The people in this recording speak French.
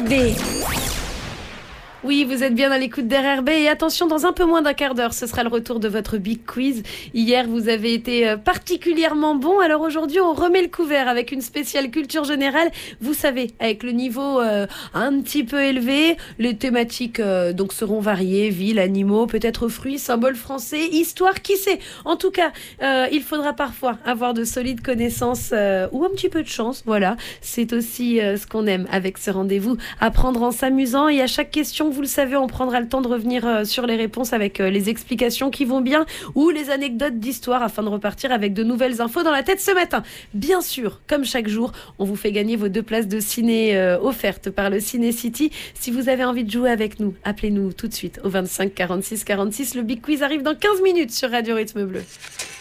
RRB. Oui, vous êtes bien à l'écoute d'RRB et attention, dans un peu moins d'un quart d'heure, ce sera le retour de votre Big Quiz. Hier, vous avez été particulièrement bon, alors aujourd'hui, on remet le couvert avec une spéciale culture générale. Vous savez, avec le niveau un petit peu élevé, les thématiques donc seront variées, villes, animaux, peut-être fruits, symboles français, histoire, qui sait. En tout cas, il faudra parfois avoir de solides connaissances ou un petit peu de chance, voilà. C'est aussi ce qu'on aime avec ce rendez-vous, apprendre en s'amusant, et à chaque question, vous le savez, on prendra le temps de revenir sur les réponses avec les explications qui vont bien ou les anecdotes d'histoire afin de repartir avec de nouvelles infos dans la tête ce matin. Bien sûr, comme chaque jour, on vous fait gagner vos 2 places de ciné offertes par le Ciné City. Si vous avez envie de jouer avec nous, appelez-nous tout de suite au 25 46 46. Le Big Quiz arrive dans 15 minutes sur Radio Rythme Bleu.